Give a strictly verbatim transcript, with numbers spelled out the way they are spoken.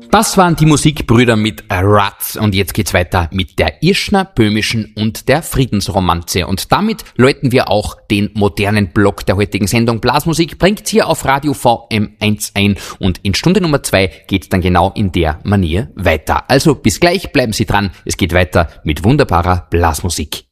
Das waren die Musikbrüder mit Rats und jetzt geht's weiter mit der Irschner, Böhmischen und der Friedensromanze. Und damit läuten wir auch den modernen Block der heutigen Sendung. Blasmusik bringt's hier auf Radio V M eins ein und in Stunde Nummer zwei geht's dann genau in der Manier weiter. Also bis gleich, bleiben Sie dran, es geht weiter mit wunderbarer Blasmusik.